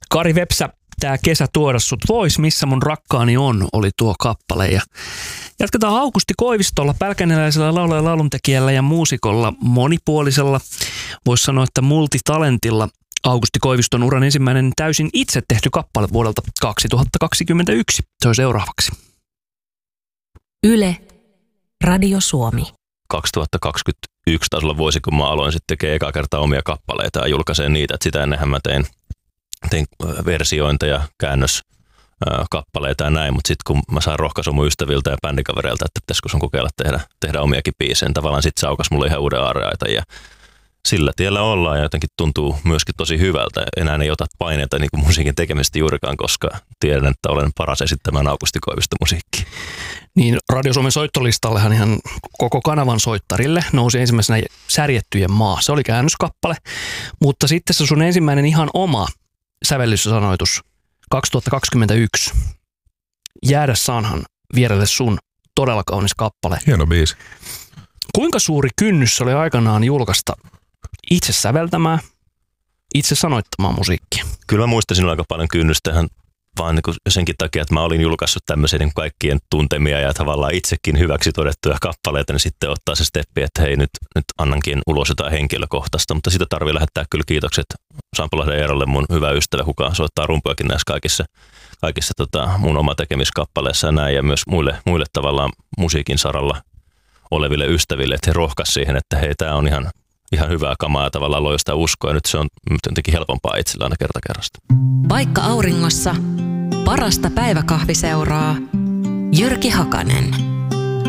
Kari Vepsä, tää kesä tuoda sut vois, missä mun rakkaani on, oli tuo kappale. Ja jatketaan Aukusti Koivistolla, pälkäneläisellä laulaja, lauluntekijällä ja muusikolla, monipuolisella, voisi sanoa, että multitalentilla. Aukusti Koiviston uran ensimmäinen täysin itse tehty kappale vuodelta 2021. Se on seuraavaksi. Yle, Radio Suomi. 2021 taisi olla vuosi, kun mä aloin sitten tekemään eka kertaa omia kappaleita ja julkaiseen niitä. Et sitä ennenhän mä tein versiointeja, käännöskappaleita ja näin, mutta sitten kun mä sain rohkaisun mun ystäviltä ja bändikavereilta, että pitäisikö sun kokeilla tehdä omiakin biisejä, tavallaan sitten se aukas mulle ihan uuden aarreaita ja sillä tiellä ollaan ja jotenkin tuntuu myöskin tosi hyvältä. Enää ei ota paineita niin kuin musiikin tekemisestä juurikaan, koska tiedän, että olen paras esittämään Aukusti Koiviston musiikkia. Niin, Radio Suomen soittolistallehan ihan koko kanavan soittarille nousi ensimmäisenä Särjettyjen maa. Se oli käännöskappale, mutta sitten se sun ensimmäinen ihan oma sävellyssanoitus 2021. Jäädä saanhan vierelle sun, todella kaunis kappale. Hieno biisi. Kuinka suuri kynnys oli aikanaan julkaista itse säveltämään, itse sanoittamaan musiikkia? Kyllä mä muistan aika paljon kynnystä vaan niin senkin takia, että mä olin julkaissut tämmöisiä niin kaikkien tuntemia ja tavallaan itsekin hyväksi todettuja kappaleita, niin sitten ottaa se steppi, että hei nyt annankin ulos jotain henkilökohtaista, mutta sitä tarvii lähettää kyllä kiitokset Sampolahden Eerolle, mun hyvä ystävä, kuka soittaa rumpuakin näissä kaikissa mun oma tekemiskappaleissa ja näin, ja myös muille tavallaan musiikin saralla oleville ystäville, että he rohkaisivat siihen, että hei, tämä on ihan hyvää kamaa ja tavallaan loi sitä uskoa, ja nyt se on jotenkin helpompaa itsellä aina kerta kerrasta. Vaikka auringossa, parasta päiväkahviseuraa. Jyrki Hakanen.